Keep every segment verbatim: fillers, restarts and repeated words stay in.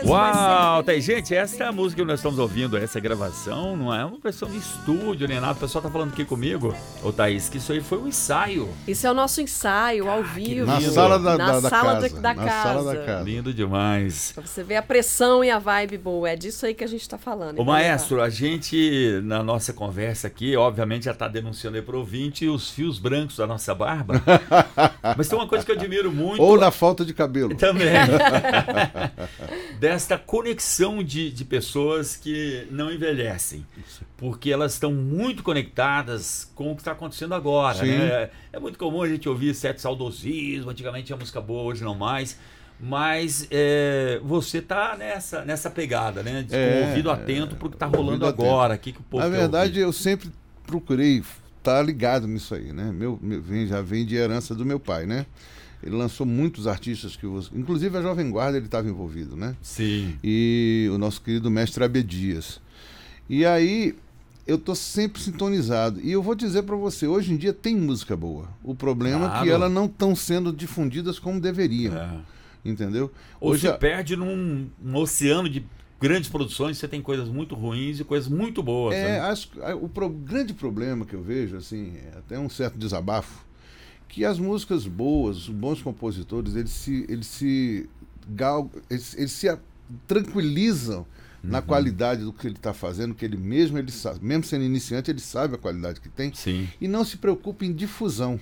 Uau, tem gente, essa é a música que nós estamos ouvindo, essa gravação não é uma versão de estúdio nem nada. O pessoal tá falando aqui comigo, ô Thaís, que isso aí foi um ensaio. Isso é o nosso ensaio ao vivo. Na sala da, na da, da sala casa. Da, da na casa. sala da casa. Lindo demais. Pra você ver a pressão e a vibe boa, é disso aí que a gente tá falando. Ô maestro, a gente, na nossa conversa aqui, obviamente já tá denunciando aí pro ouvinte os fios brancos da nossa barba. Mas tem uma coisa que eu admiro muito. Ou na falta de cabelo. Também. Desta conexão de, de pessoas que não envelhecem. Porque elas estão muito conectadas com o que está acontecendo agora. Né? É, é muito comum a gente ouvir certo saudosismo, antigamente tinha música boa, hoje não mais. Mas é, você tá nessa, nessa pegada, né? De, É, com o ouvido atento para o que está rolando atento. agora. Aqui que o povo Na quer verdade, ouvir. eu sempre procurei estar ligado nisso aí, né? Meu, meu, vem, já vem de herança do meu pai, né? Ele lançou muitos artistas que você... Inclusive a Jovem Guarda ele estava envolvido, né? Sim. E o nosso querido mestre Abdias. E aí eu tô sempre sintonizado. E eu vou dizer para você, hoje em dia tem música boa. O problema Claro. é que elas não estão sendo difundidas como deveriam. É. Entendeu? Ou Hoje se a- perde num, num oceano de grandes produções, você tem coisas muito ruins e coisas muito boas. É, né? acho, a- o pro- grande problema que eu vejo, assim, é até um certo desabafo, que as músicas boas, os bons compositores, eles se, eles se, gal, eles, eles se a- tranquilizam na qualidade do que ele está fazendo, que ele mesmo, ele sabe, mesmo sendo iniciante, ele sabe a qualidade que tem, Sim, e não se preocupa em difusão,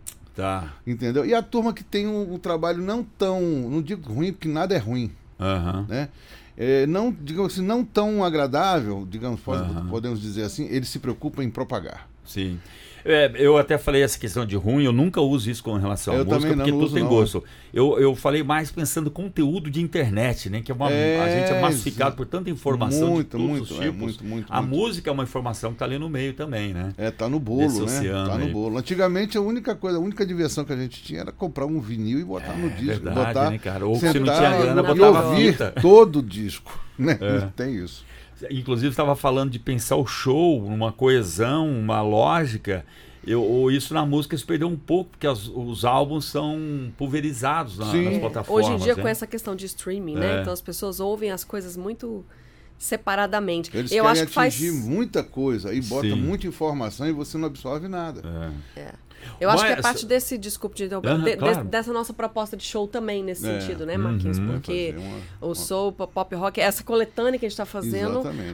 tá. entendeu? E a turma que tem um, um trabalho não tão, não digo ruim, porque nada é ruim, Aham. né? É, não, digamos assim, não tão agradável, digamos, pode- Aham. podemos dizer assim, ele se preocupa em propagar. Sim. É, eu até falei essa questão de ruim, eu nunca uso isso com relação à Eu música, também não, porque não tudo uso tem não, gosto. Eu, eu falei mais pensando conteúdo de internet, né? Que é uma, É, a gente é massificado por tanta informação muito, de todos muito, os é, tipos. muito, muito, a muito. música é uma informação que está ali no meio também, né? É, tá no Desse bolo, né? oceano Tá no aí. bolo. Antigamente a única coisa, a única diversão que a gente tinha era comprar um vinil e botar no disco. verdade, botar, né, cara? Ou se não sentar tinha grana, e botava ouvir fita. todo o disco, né? É. Tem isso. Inclusive estava falando de pensar o show, uma coesão, uma lógica. Eu, ou isso na música se perdeu um pouco, porque as- os álbuns são pulverizados na- Sim. nas É, plataformas. Hoje em dia, né? com essa questão de streaming, É. né? Então as pessoas ouvem as coisas muito separadamente. Eles Eu querem acho que faz. atingir muita coisa e bota Sim. muita informação e você não absorve nada. É. Eu acho que é Mas- parte desse, desculpe de interromper, Aham, de- claro. de- dessa nossa proposta de show também, nesse É. sentido, né, Marquinhos? Uhum. Porque Fazer uma- o soul, o pop rock, essa coletânea que a gente está fazendo, Exatamente.